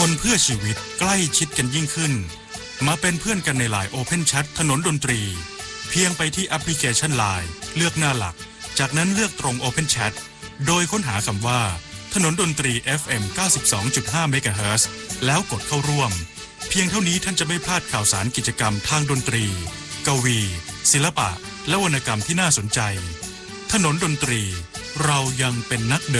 คนเพื่อชีวิตใกล้ชิดกันยิ่งขึ้นมาเป็นเพื่อนกันใน LINE Open Chat ถนนดนตรีเพียงไปที่แอปพลิเคชัน LINE เลือกหน้าหลักจากนั้นเลือกตรง Open Chat โดยค้นหาคำว่าถนนดนตรี FM 92.5 เมกะเฮิรตซ์แล้วกดเข้าร่วมเพียงเท่านี้ท่านจะไม่พลาดข่าวสารกิจกรรมทางดนตรีกวีศิลปะและวรรณกรรมที่น่าสนใจถนนดนตรีเรายังเป็นนักเดิน